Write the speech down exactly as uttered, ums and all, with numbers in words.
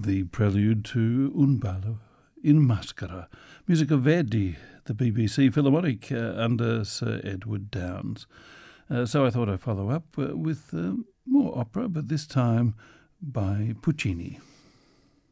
the prelude to Un ballo in maschera, music of Verdi, the B B C Philharmonic uh, under Sir Edward Downes. Uh, so I thought I'd follow up uh, with uh, more opera, but this time by Puccini.